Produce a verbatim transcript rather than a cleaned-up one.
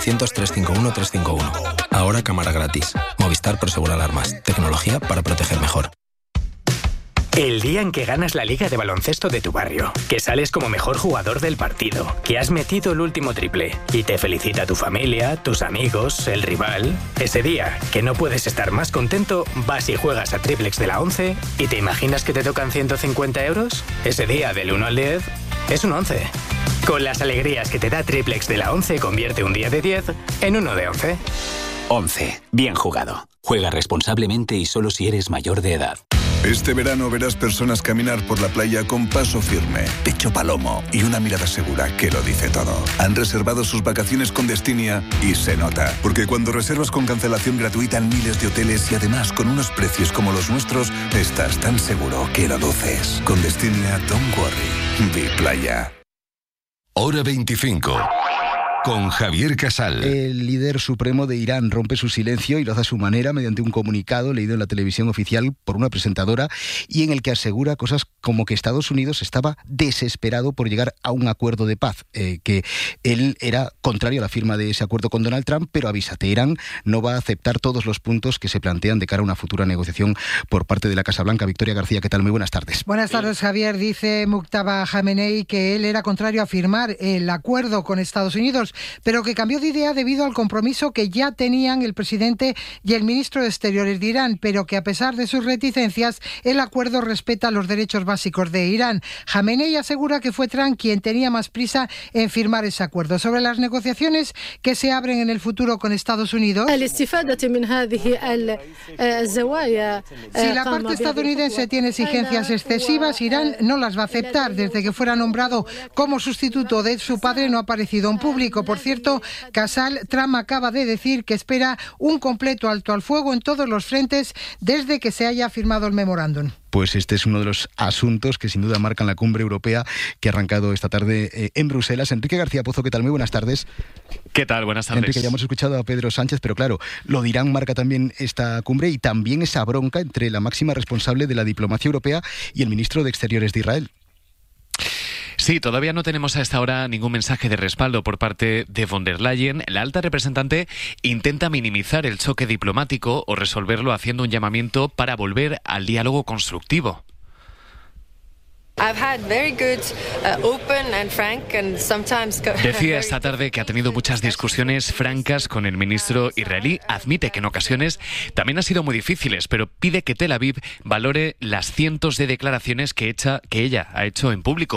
novecientos, trescientos cincuenta y uno, trescientos cincuenta y uno. Ahora cámara gratis. Movistar Prosegur Alarmas. Tecnología para proteger mejor. El día en que ganas la liga de baloncesto de tu barrio, que sales como mejor jugador del partido, que has metido el último triple y te felicita tu familia, tus amigos, el rival. Ese día, que no puedes estar más contento, vas y juegas a Triplex de la once y te imaginas que te tocan ciento cincuenta euros. Ese día, del uno al diez, es un once. Con las alegrías que te da Triplex de la once, convierte un día de diez en uno de once. once. Bien jugado. Juega responsablemente y solo si eres mayor de edad. Este verano verás personas caminar por la playa con paso firme, pecho palomo y una mirada segura que lo dice todo. Han reservado sus vacaciones con Destinia y se nota. Porque cuando reservas con cancelación gratuita en miles de hoteles y además con unos precios como los nuestros, estás tan seguro que lo luces. Con Destinia, don't worry. Be playa. Hora veinticinco. Con Javier Casal. El líder supremo de Irán rompe su silencio y lo hace a su manera mediante un comunicado leído en la televisión oficial por una presentadora y en el que asegura cosas como que Estados Unidos estaba desesperado por llegar a un acuerdo de paz, eh, que él era contrario a la firma de ese acuerdo con Donald Trump, pero avisa, Teherán no va a aceptar todos los puntos que se plantean de cara a una futura negociación por parte de la Casa Blanca. Victoria García, ¿qué tal? Muy buenas tardes. Buenas tardes, Javier. Dice Mujtaba Khamenei que él era contrario a firmar el acuerdo con Estados Unidos, pero que cambió de idea debido al compromiso que ya tenían el presidente y el ministro de Exteriores de Irán, pero que a pesar de sus reticencias, el acuerdo respeta los derechos básicos de Irán. Khamenei asegura que fue Trump quien tenía más prisa en firmar ese acuerdo. Sobre las negociaciones que se abren en el futuro con Estados Unidos, si la parte estadounidense tiene exigencias excesivas, Irán no las va a aceptar. Desde que fuera nombrado como sustituto de su padre no ha aparecido en público. Por cierto, Casal, Trump acaba de decir que espera un completo alto al fuego en todos los frentes desde que se haya firmado el memorándum. Pues este es uno de los asuntos que sin duda marcan la cumbre europea que ha arrancado esta tarde eh, en Bruselas. Enrique García Pozo, ¿qué tal? Muy buenas tardes. ¿Qué tal? Buenas tardes. Enrique, ya hemos escuchado a Pedro Sánchez, pero claro, lo de Irán marca también esta cumbre y también esa bronca entre la máxima responsable de la diplomacia europea y el ministro de Exteriores de Israel. Sí, todavía no tenemos a esta hora ningún mensaje de respaldo por parte de von der Leyen. La alta representante intenta minimizar el choque diplomático o resolverlo haciendo un llamamiento para volver al diálogo constructivo. Decía esta tarde que ha tenido muchas discusiones francas con el ministro israelí. Admite que en ocasiones también han sido muy difíciles, pero pide que Tel Aviv valore las cientos de declaraciones que, hecha, que ella ha hecho en público.